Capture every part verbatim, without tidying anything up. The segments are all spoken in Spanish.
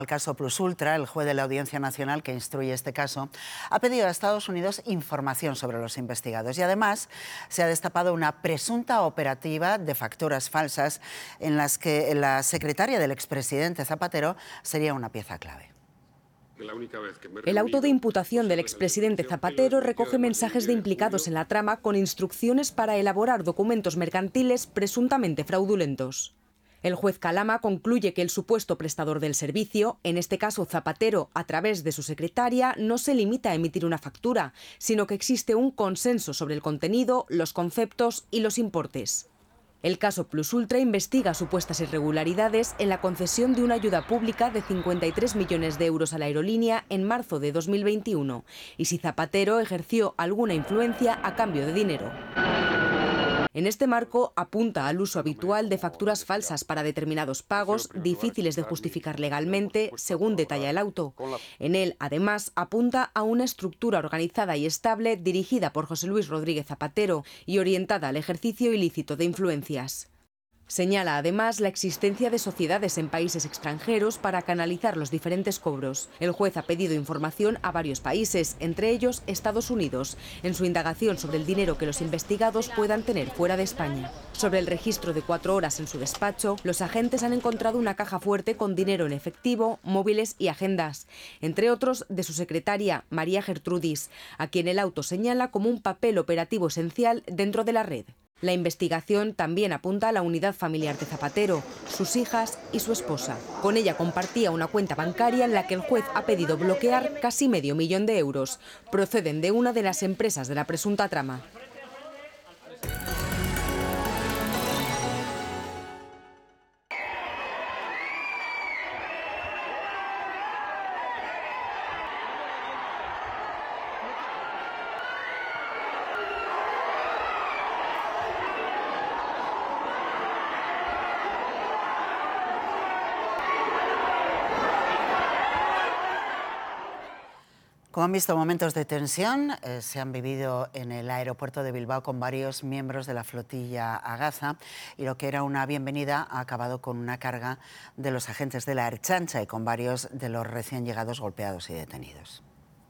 El caso Plus Ultra, el juez de la Audiencia Nacional que instruye este caso, ha pedido a Estados Unidos información sobre los investigados y además se ha destapado una presunta operativa de facturas falsas en las que la secretaria del expresidente Zapatero sería una pieza clave. El auto de imputación del expresidente Zapatero recoge mensajes de implicados en la trama con instrucciones para elaborar documentos mercantiles presuntamente fraudulentos. El juez Calama concluye que el supuesto prestador del servicio, en este caso Zapatero, a través de su secretaria, no se limita a emitir una factura, sino que existe un consenso sobre el contenido, los conceptos y los importes. El caso Plus Ultra investiga supuestas irregularidades en la concesión de una ayuda pública de cincuenta y tres millones de euros a la aerolínea en marzo de dos mil veintiuno y si Zapatero ejerció alguna influencia a cambio de dinero. En este marco apunta al uso habitual de facturas falsas para determinados pagos difíciles de justificar legalmente, según detalla el auto. En él, además, apunta a una estructura organizada y estable dirigida por José Luis Rodríguez Zapatero y orientada al ejercicio ilícito de influencias. Señala además la existencia de sociedades en países extranjeros para canalizar los diferentes cobros. El juez ha pedido información a varios países, entre ellos Estados Unidos, en su indagación sobre el dinero que los investigados puedan tener fuera de España. Sobre el registro de cuatro horas en su despacho, los agentes han encontrado una caja fuerte con dinero en efectivo, móviles y agendas, entre otros de su secretaria, María Gertrudis, a quien el auto señala como un papel operativo esencial dentro de la red. La investigación también apunta a la unidad familiar de Zapatero, sus hijas y su esposa. Con ella compartía una cuenta bancaria en la que el juez ha pedido bloquear casi medio millón de euros. Proceden de una de las empresas de la presunta trama. Como han visto, momentos de tensión eh, se han vivido en el aeropuerto de Bilbao con varios miembros de la flotilla a Gaza y lo que era una bienvenida ha acabado con una carga de los agentes de la Ertzaintza y con varios de los recién llegados golpeados y detenidos.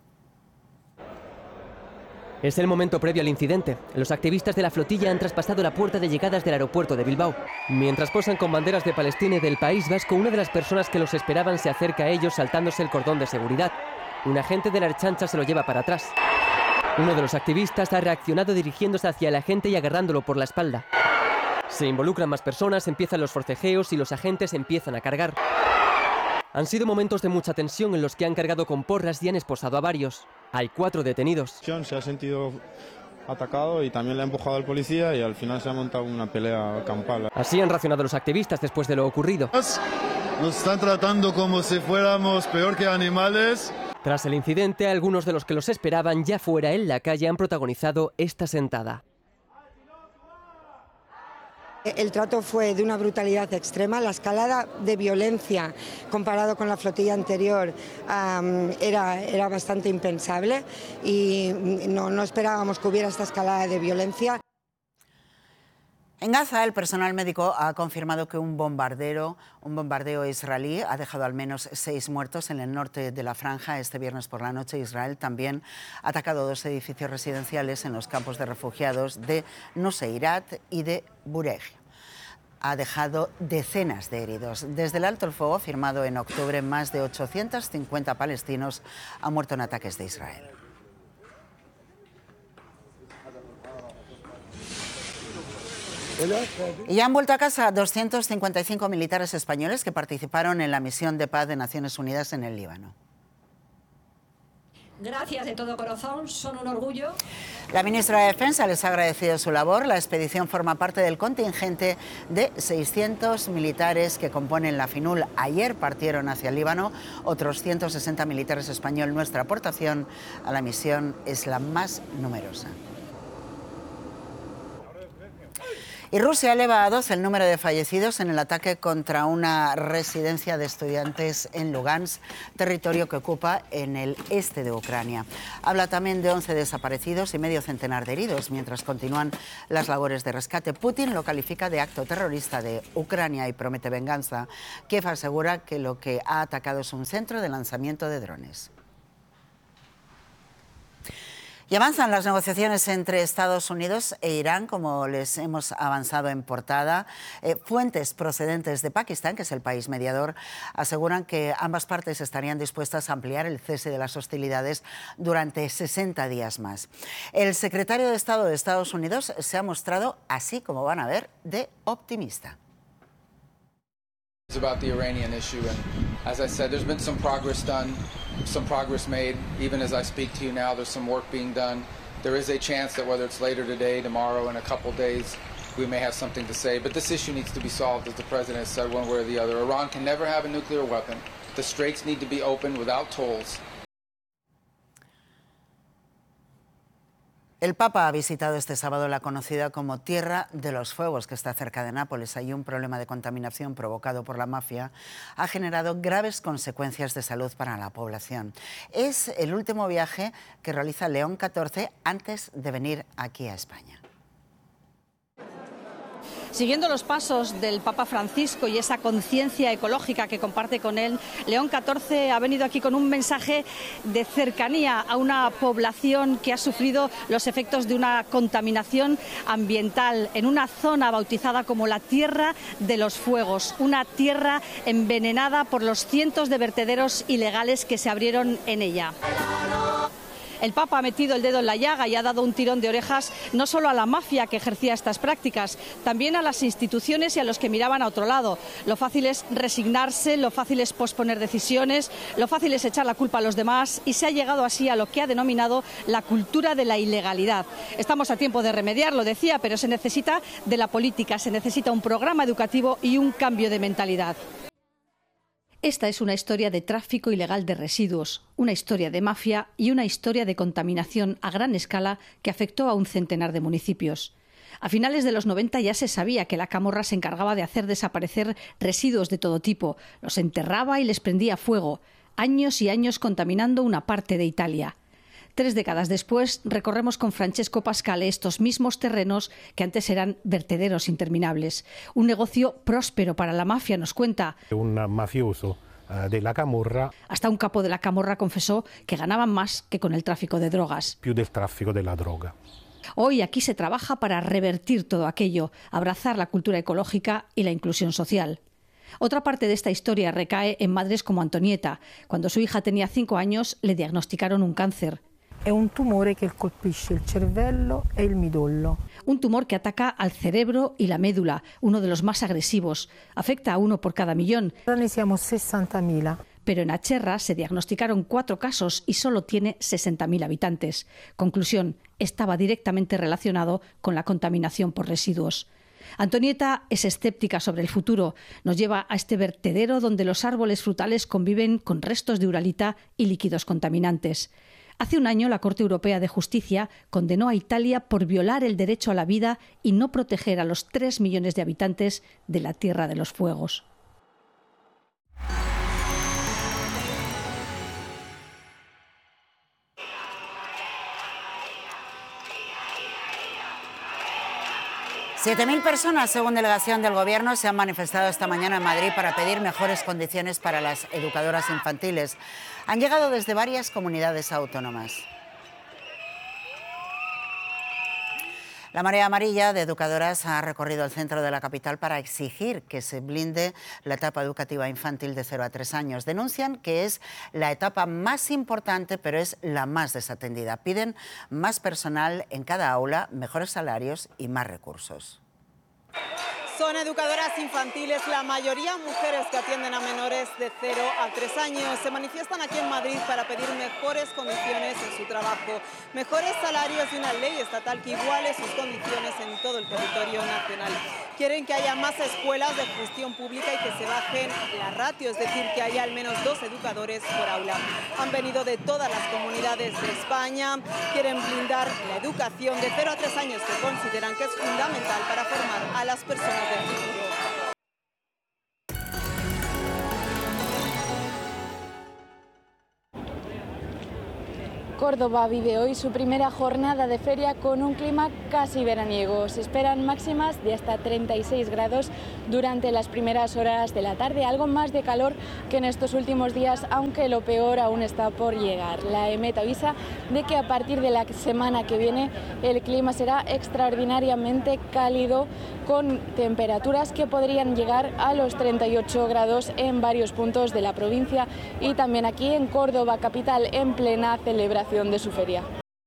Es el momento previo al incidente. Los activistas de la flotilla han traspasado la puerta de llegadas del aeropuerto de Bilbao. Mientras posan con banderas de Palestina y del País Vasco, una de las personas que los esperaban se acerca a ellos saltándose el cordón de seguridad. Un agente de la Ertzaintza se lo lleva para atrás. Uno de los activistas ha reaccionado dirigiéndose hacia el agente y agarrándolo por la espalda. Se involucran más personas, empiezan los forcejeos y los agentes empiezan a cargar. Han sido momentos de mucha tensión en los que han cargado con porras y han esposado a varios. Hay cuatro detenidos. Se ha sentido atacado y también le ha empujado al policía y al final se ha montado una pelea campal. Así han reaccionado los activistas después de lo ocurrido. Nos están tratando como si fuéramos peor que animales. Tras el incidente, algunos de los que los esperaban ya fuera en la calle han protagonizado esta sentada. El trato fue de una brutalidad extrema, la escalada de violencia comparado con la flotilla anterior um, era, era bastante impensable y no, no esperábamos que hubiera esta escalada de violencia. En Gaza, el personal médico ha confirmado que un bombardeo, un bombardeo israelí ha dejado al menos seis muertos en el norte de la franja. Este viernes por la noche, Israel también ha atacado dos edificios residenciales en los campos de refugiados de Nuseirat y de Burej. Ha dejado decenas de heridos. Desde el alto el fuego firmado en octubre, más de ochocientos cincuenta palestinos han muerto en ataques de Israel. Y ya han vuelto a casa doscientos cincuenta y cinco militares españoles que participaron en la misión de paz de Naciones Unidas en el Líbano. Gracias de todo corazón, son un orgullo. La ministra de Defensa les ha agradecido su labor. La expedición forma parte del contingente de seiscientos militares que componen la FINUL. Ayer partieron hacia el Líbano otros ciento sesenta militares españoles. Nuestra aportación a la misión es la más numerosa. Y Rusia eleva a doce el número de fallecidos en el ataque contra una residencia de estudiantes en Lugansk, territorio que ocupa en el este de Ucrania. Habla también de once desaparecidos y medio centenar de heridos, mientras continúan las labores de rescate. Putin lo califica de acto terrorista de Ucrania y promete venganza. Kiev asegura que lo que ha atacado es un centro de lanzamiento de drones. Y avanzan las negociaciones entre Estados Unidos e Irán, como les hemos avanzado en portada. Eh, fuentes procedentes de Pakistán, que es el país mediador, aseguran que ambas partes estarían dispuestas a ampliar el cese de las hostilidades durante sesenta días más. El secretario de Estado de Estados Unidos se ha mostrado, así como van a ver, de optimista. It's about the Iranian issue, and as I said, there's been some progress done, some progress made. Even as I speak to you now, there's some work being done. There is a chance that whether it's later today, tomorrow, in a couple days, we may have something to say. But this issue needs to be solved, as the president has said, one way or the other. Iran can never have a nuclear weapon. The straits need to be opened without tolls. El Papa ha visitado este sábado la conocida como Tierra de los Fuegos, que está cerca de Nápoles. Allí un problema de contaminación provocado por la mafia ha generado graves consecuencias de salud para la población. Es el último viaje que realiza León catorce antes de venir aquí a España. Siguiendo los pasos del Papa Francisco y esa conciencia ecológica que comparte con él, León catorce ha venido aquí con un mensaje de cercanía a una población que ha sufrido los efectos de una contaminación ambiental en una zona bautizada como la Tierra de los Fuegos, una tierra envenenada por los cientos de vertederos ilegales que se abrieron en ella. El Papa ha metido el dedo en la llaga y ha dado un tirón de orejas no solo a la mafia que ejercía estas prácticas, también a las instituciones y a los que miraban a otro lado. Lo fácil es resignarse, lo fácil es posponer decisiones, lo fácil es echar la culpa a los demás y se ha llegado así a lo que ha denominado la cultura de la ilegalidad. Estamos a tiempo de remediarlo, decía, pero se necesita de la política, se necesita un programa educativo y un cambio de mentalidad. Esta es una historia de tráfico ilegal de residuos, una historia de mafia y una historia de contaminación a gran escala que afectó a un centenar de municipios. A finales de los noventa ya se sabía que la camorra se encargaba de hacer desaparecer residuos de todo tipo, los enterraba y les prendía fuego, años y años contaminando una parte de Italia. Tres décadas después, recorremos con Francesco Pascale estos mismos terrenos que antes eran vertederos interminables. Un negocio próspero para la mafia, nos cuenta. Un mafioso de la camorra. Hasta un capo de la camorra confesó que ganaban más que con el tráfico de drogas. Più del tráfico de la droga. Hoy aquí se trabaja para revertir todo aquello, abrazar la cultura ecológica y la inclusión social. Otra parte de esta historia recae en madres como Antonieta. Cuando su hija tenía cinco años, le diagnosticaron un cáncer. È un tumore che colpisce il cervello e il midollo. Un tumor que ataca al cerebro y la médula, uno de los más agresivos. Afecta a uno por cada millón. Ahora ne siamo sessantamila. Pero en Acherra se diagnosticaron cuatro casos y solo tiene sesenta mil habitantes. Conclusión, estaba directamente relacionado con la contaminación por residuos. Antonieta es escéptica sobre el futuro. Nos lleva a este vertedero donde los árboles frutales conviven con restos de uralita y líquidos contaminantes. Hace un año la Corte Europea de Justicia condenó a Italia por violar el derecho a la vida y no proteger a los tres millones de habitantes de la Tierra de los Fuegos. siete mil personas, según delegación del Gobierno, se han manifestado esta mañana en Madrid para pedir mejores condiciones para las educadoras infantiles. Han llegado desde varias comunidades autónomas. La Marea Amarilla de Educadoras ha recorrido el centro de la capital para exigir que se blinde la etapa educativa infantil de cero a tres años. Denuncian que es la etapa más importante, pero es la más desatendida. Piden más personal en cada aula, mejores salarios y más recursos. Son educadoras infantiles, la mayoría mujeres que atienden a menores de cero a tres años. Se manifiestan aquí en Madrid para pedir mejores condiciones en su trabajo, mejores salarios y una ley estatal que iguale sus condiciones en todo el territorio nacional. Quieren que haya más escuelas de gestión pública y que se bajen la ratio, es decir, que haya al menos dos educadores por aula. Han venido de todas las comunidades de España, quieren blindar la educación de cero a tres años, que consideran que es fundamental para formar a las personas del futuro. Córdoba vive hoy su primera jornada de feria con un clima casi veraniego. Se esperan máximas de hasta treinta y seis grados durante las primeras horas de la tarde, algo más de calor que en estos últimos días, aunque lo peor aún está por llegar. La EMET avisa de que a partir de la semana que viene el clima será extraordinariamente cálido, con temperaturas que podrían llegar a los treinta y ocho grados en varios puntos de la provincia y también aquí en Córdoba capital, en plena celebración de su feria.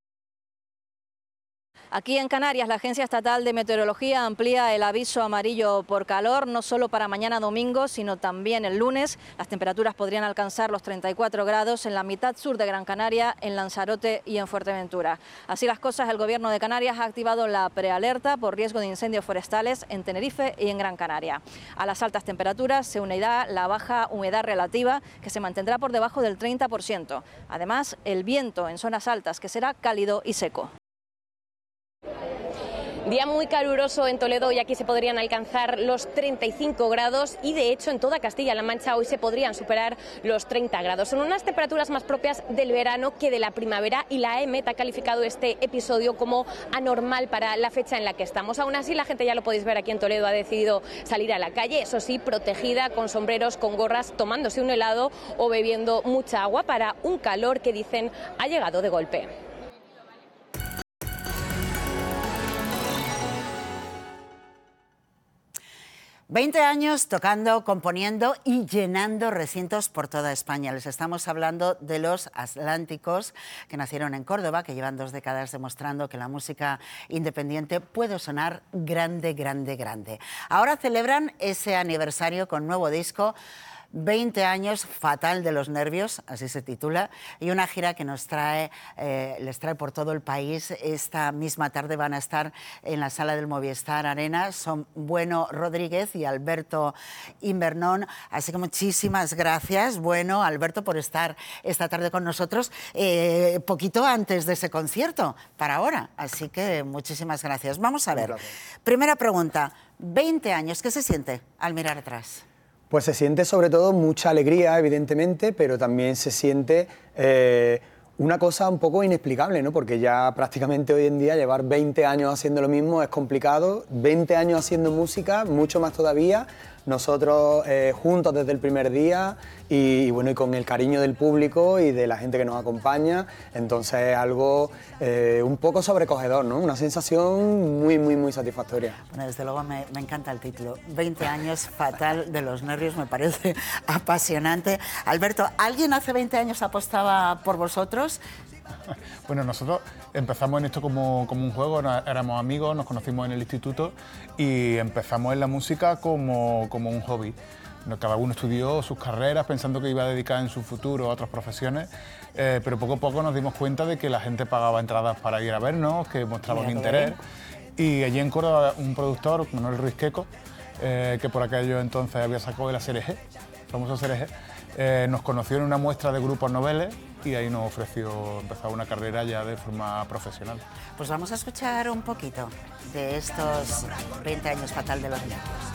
Aquí en Canarias, la Agencia Estatal de Meteorología amplía el aviso amarillo por calor, no solo para mañana domingo, sino también el lunes. Las temperaturas podrían alcanzar los treinta y cuatro grados en la mitad sur de Gran Canaria, en Lanzarote y en Fuerteventura. Así las cosas, el Gobierno de Canarias ha activado la prealerta por riesgo de incendios forestales en Tenerife y en Gran Canaria. A las altas temperaturas se unirá la baja humedad relativa, que se mantendrá por debajo del treinta por ciento. Además, el viento en zonas altas, que será cálido y seco. Día muy caluroso en Toledo y aquí se podrían alcanzar los treinta y cinco grados y de hecho en toda Castilla-La Mancha hoy se podrían superar los treinta grados. Son unas temperaturas más propias del verano que de la primavera y la EMET ha calificado este episodio como anormal para la fecha en la que estamos. Aún así, la gente, ya lo podéis ver aquí en Toledo, ha decidido salir a la calle, eso sí, protegida, con sombreros, con gorras, tomándose un helado o bebiendo mucha agua para un calor que dicen ha llegado de golpe. veinte años tocando, componiendo y llenando recintos por toda España. Les estamos hablando de los Atlánticos, que nacieron en Córdoba, que llevan dos décadas demostrando que la música independiente puede sonar grande, grande, grande. Ahora celebran ese aniversario con nuevo disco, veinte años fatal de los nervios, así se titula, y una gira que nos trae, eh, les trae por todo el país. Esta misma tarde van a estar en la sala del Movistar Arena. Son Bueno Rodríguez y Alberto Invernón. Así que muchísimas gracias, Bueno, Alberto, por estar esta tarde con nosotros, eh, poquito antes de ese concierto, para ahora. Así que muchísimas gracias. Vamos a ver. Primera pregunta, veinte años, ¿qué se siente al mirar atrás? Pues se siente sobre todo mucha alegría, evidentemente, pero también se siente eh, una cosa un poco inexplicable, ¿no? Porque ya prácticamente hoy en día llevar veinte años haciendo lo mismo es complicado, veinte años haciendo música, mucho más todavía, nosotros eh, juntos desde el primer día y, y bueno, y con el cariño del público y de la gente que nos acompaña, entonces es algo eh, un poco sobrecogedor, ¿no? Una sensación muy, muy, muy satisfactoria. Bueno, desde luego me, me encanta el título, veinte años fatal de los nervios, me parece apasionante. Alberto, ¿alguien hace veinte años apostaba por vosotros? Bueno, nosotros empezamos en esto como, como un juego, éramos amigos, nos conocimos en el instituto y empezamos en la música como, como un hobby. Cada uno estudió sus carreras pensando que iba a dedicar en su futuro a otras profesiones, eh, pero poco a poco nos dimos cuenta de que la gente pagaba entradas para ir a vernos, que mostraba un interés. Y allí en Córdoba un productor, Manuel Ruiz Queco, eh, que por aquello entonces había sacado de la serie G, famosa serie G, eh, nos conoció en una muestra de grupos noveles y ahí nos ofreció empezar una carrera ya de forma profesional. Pues vamos a escuchar un poquito de estos veinte años fatal de los nervios.